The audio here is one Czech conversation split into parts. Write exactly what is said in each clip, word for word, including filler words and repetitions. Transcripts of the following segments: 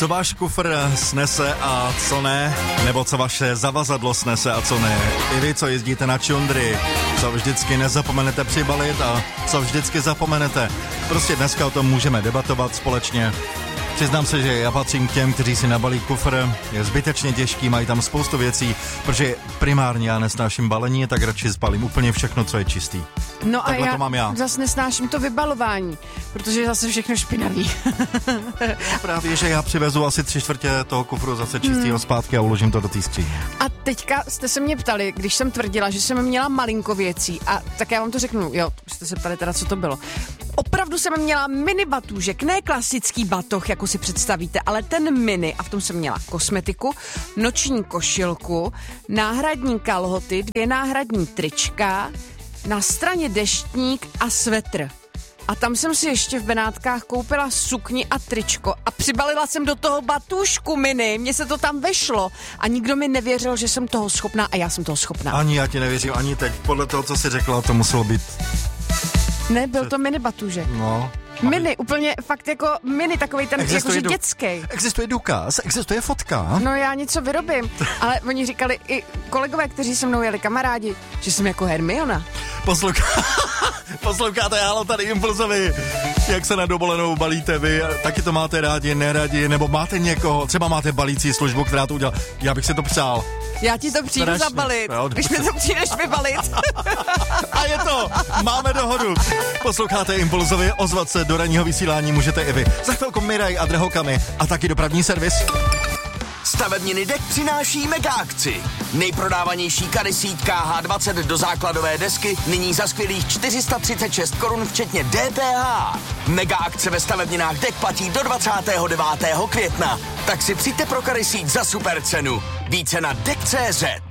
Co váš kufr snese a co ne, nebo co vaše zavazadlo snese a co ne. I vy, co jezdíte na čundry, co vždycky nezapomenete přibalit a co vždycky zapomenete. Prostě dneska o tom můžeme debatovat společně. Přiznám se, že já patřím k těm, kteří si nabalí kufr, je zbytečně těžký, mají tam spoustu věcí, protože primárně já nesnáším balení, tak radši zbalím úplně všechno, co je čistý. No a takhle já, to mám já zase nesnáším to vybalování, protože je zase všechno špinavý. Právě, že já přivezu asi tři čtvrtě toho kufru zase čistýho hmm. zpátky a uložím to do té skříně. A teďka jste se mě ptali, když jsem tvrdila, že jsem měla malinko věcí, a tak já vám to řeknu, jo, jste se ptali teda, co to bylo. Opravdu jsem měla mini batůžek, ne klasický batoh, jako si představíte, ale ten mini, a v tom jsem měla kosmetiku, noční košilku, náhradní kalhoty, dvě náhradní trička, na straně deštník a svetr. A tam jsem si ještě v Benátkách koupila sukni a tričko a přibalila jsem do toho batůžku mini, mně se to tam vešlo a nikdo mi nevěřil, že jsem toho schopná a já jsem toho schopná. Ani já ti nevěřím, ani teď, podle toho, co jsi řekla, to muselo být... Ne, byl to mini batůžek. No... Mini, úplně fakt jako mini, takovej ten jakože du- dětský. Existuje důkaz, existuje fotka. No já něco vyrobím, ale oni říkali i kolegové, kteří se mnou jeli kamarádi, že jsem jako Hermiona. Poslouchá... Posloucháte, Halo, tady Impulzovi. Jak se na dovolenou balíte vy? Taky to máte rádi, neradi, nebo máte někoho, třeba máte balící službu, která to udělá. Já bych si to přál. Já ti to přijdu Strašně. zabalit, jo, když mi to přijdeš vybalit. A je to, máme dohodu. Posloucháte Impulzovi, ozvat se do ranního vysílání můžete i vy. Za chvilku Miraj a Drahokamy a taky dopravní servis. Stavebniny Dek přináší mega akci. Nejprodávanější kady síť K H dvacet do základové desky nyní za skvělých čtyři sta třicet šest korun včetně D P H. Mega akce ve stavebninách Dek platí do dvacátého devátého května. Tak si přijďte pro kady síť za super cenu. Více na dek tečka cé zet.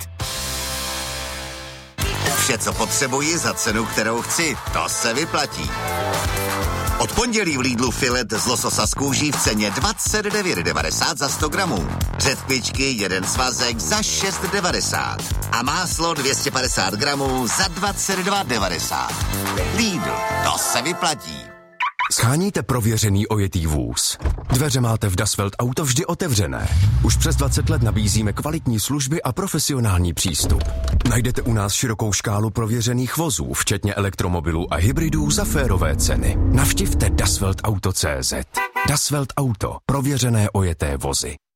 Vše, co potřebuji za cenu, kterou chci, to se vyplatí. Od pondělí v Lidlu filet z lososa z kůží v ceně dvacet devět devadesát za sto gramů. Řetkvičky jeden svazek za šest devadesát. A máslo dvě stě padesát gramů za dvacet dva devadesát. Lidl, to se vyplatí. Sháníte prověřený ojetý vůz. Dveře máte v Dasvelt Auto vždy otevřené. Už přes dvacet let nabízíme kvalitní služby a profesionální přístup. Najdete u nás širokou škálu prověřených vozů, včetně elektromobilů a hybridů za férové ceny. Navštivte dasvelt auto tečka cé zet. Dasvelt Auto. Prověřené ojeté vozy.